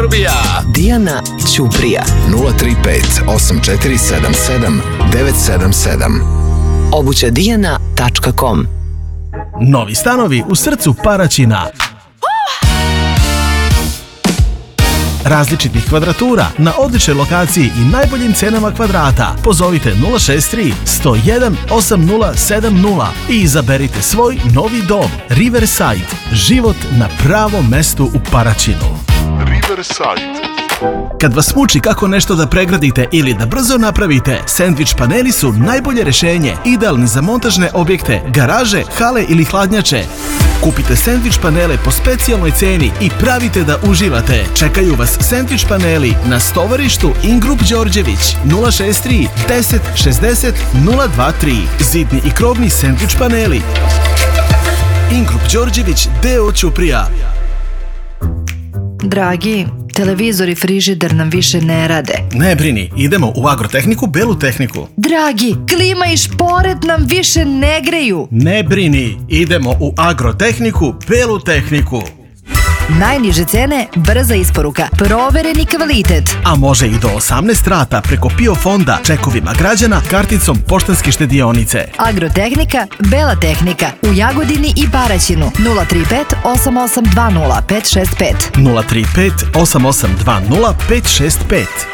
Srbija. Dijana Ćuprija 035 8477 977. obućadijana.com. Novi stanovi u srcu Paraćina. Različitih kvadratura na odličnoj lokaciji i najboljim cenama kvadrata. Pozovite 063 101 8070 i izaberite svoj novi dom. Riverside. Život na pravom mestu u Paraćinu. Riverside. Kad vas muči kako nešto da pregradite ili da brzo napravite, sendvič paneli su najbolje rešenje, idealni za montažne objekte, garaže, hale ili hladnjače. Kupite sendvič panele po specijalnoj ceni i pravite da uživate. Čekaju vas sendvič paneli na Stovarištu Ingrup Đorđević 063 10 60 023. Zidni i krovni sendvič paneli. Ingrup Đorđević, deo Ćuprija. Dragi, televizor i frižider nam više ne rade. Ne brini, idemo u Agrotehniku, Belu tehniku. Dragi, klima i šporet nam više ne greju. Ne brini, idemo u Agrotehniku, Belu tehniku. Najniže cene, brza isporuka, provereni kvalitet. A može i do 18 rata preko PIO fonda, čekovima građana, karticom Poštanske štedionice. Agrotehnika, Bela tehnika, u Jagodini i Paraćinu. 035 8820 565. 035 8820 565.